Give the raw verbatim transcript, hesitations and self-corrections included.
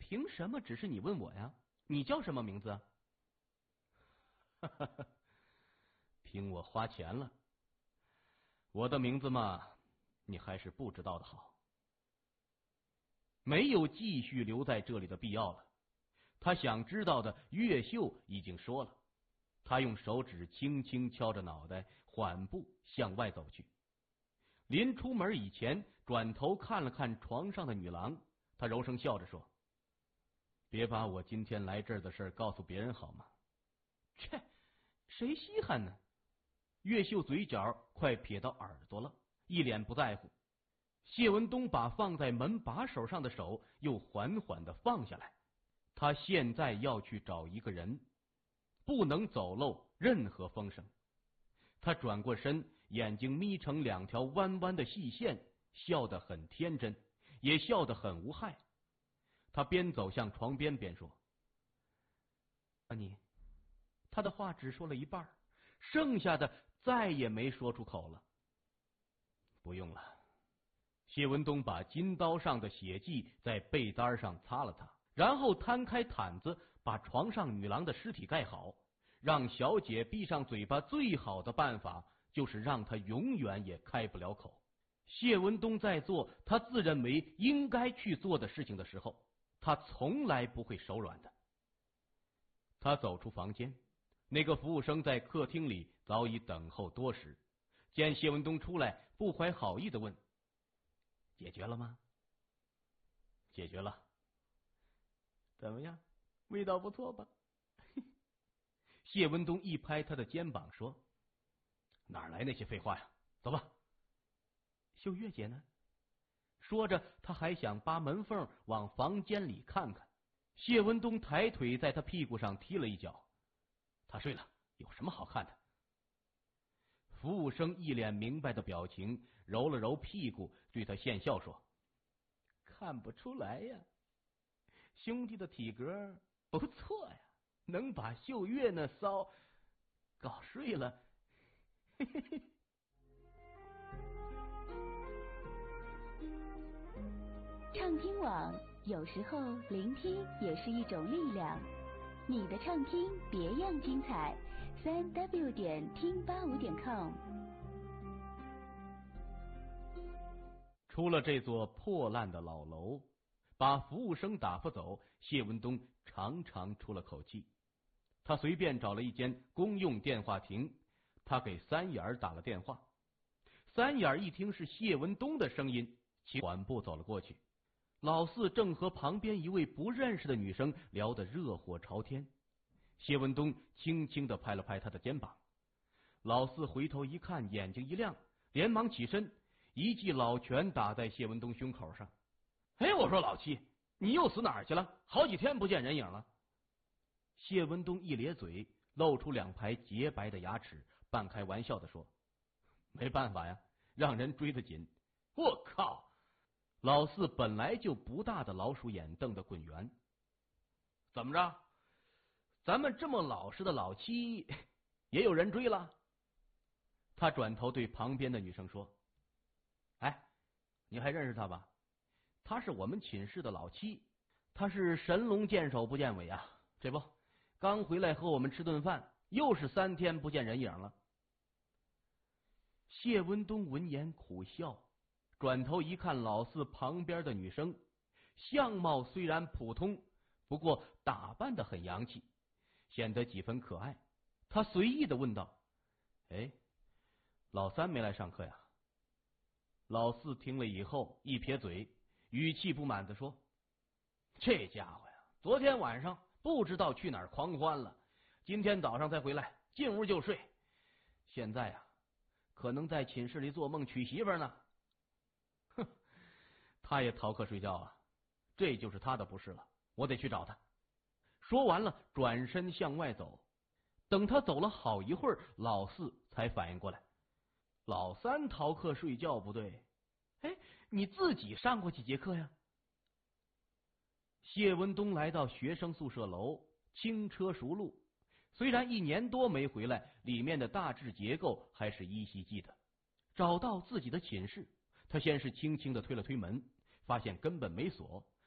凭什么只是你问我呀？你叫什么名字啊？哈哈哈，凭我花钱了。我的名字嘛，你还是不知道的好。没有继续留在这里的必要了。他想知道的越秀已经说了。他用手指轻轻敲着脑袋，缓步向外走去。临出门以前，转头看了看床上的女郎，他柔声笑着说：“别把我今天来这儿的事告诉别人好吗？”切，谁稀罕呢？越秀嘴角快撇到耳朵了，一脸不在乎。谢文东把放在门把手上的手又缓缓的放下来。他现在要去找一个人，不能走漏任何风声。他转过身，眼睛眯成两条弯弯的细线，笑得很天真，也笑得很无害。他边走向床边边说：“啊你。”他的话只说了一半，剩下的再也没说出口了。不用了。谢文东把金刀上的血迹在被单上擦了擦，然后摊开毯子，把床上女郎的尸体盖好。让小姐闭上嘴巴最好的办法，就是让她永远也开不了口。谢文东在做他自认为应该去做的事情的时候，他从来不会手软的。他走出房间，那个服务生在客厅里早已等候多时，见谢文东出来，不怀好意的问：“解决了吗？”“解决了。”“怎么样？味道不错吧？”谢文东一拍他的肩膀说：“哪来那些废话呀？走吧。”“秀月姐呢？”说着，他还想扒门缝往房间里看看。谢文东抬腿在他屁股上踢了一脚：“他睡了，有什么好看的？”服务生一脸明白的表情，揉了揉屁股，对他献笑说：“看不出来呀，兄弟的体格不错呀，能把秀月那骚搞睡了。”嘿嘿嘿。 畅听网，有时候聆听也是一种力量。你的畅听别样精彩，三 w 点听八五点 com。 出了这座破烂的老楼，把服务生打发走，谢文东长长出了口气。他随便找了一间公用电话亭，他给三眼打了电话。三眼一听是谢文东的声音，其缓步走了过去。老四正和旁边一位不认识的女生聊得热火朝天。谢文东轻轻地拍了拍他的肩膀。老四回头一看，眼睛一亮，连忙起身，一记老拳打在谢文东胸口上。“哎，我说老七，你又死哪儿去了？好几天不见人影了。”谢文东一咧嘴，露出两排洁白的牙齿，半开玩笑的说：“没办法呀，让人追得紧。”“我靠！”老四本来就不大的老鼠眼瞪得滚圆。“怎么着？咱们这么老实的老七也有人追了？”他转头对旁边的女生说：“哎，你还认识他吧？他是我们寝室的老七，他是神龙见首不见尾啊！这不，刚回来和我们吃顿饭，又是三天不见人影了。”谢文东闻言苦笑。转头一看老四旁边的女生，相貌虽然普通，不过打扮得很洋气，显得几分可爱。他随意的问道：“哎，老三没来上课呀？”老四听了以后一撇嘴，语气不满的说：“这家伙呀，昨天晚上不知道去哪儿狂欢了，今天早上才回来，进屋就睡。现在啊，可能在寝室里做梦娶媳妇呢。”“哼，他也逃课睡觉啊，这就是他的不是了，我得去找他。”说完了，转身向外走。等他走了好一会儿，老四才反应过来，老三逃课睡觉不对，哎，你自己上过几节课呀？谢文东来到学生宿舍楼，轻车熟路，虽然一年多没回来，里面的大致结构还是依稀记得。找到自己的寝室，他先是轻轻的推了推门，发现根本没锁，